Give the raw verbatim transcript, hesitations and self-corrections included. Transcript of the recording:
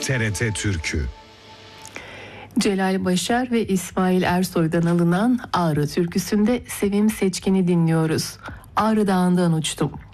T R T Türkü. Celal Başar ve İsmail Ersoy'dan alınan Ağrı türküsünde Sevim Seçkin'i dinliyoruz. Ağrı Dağı'ndan uçtum.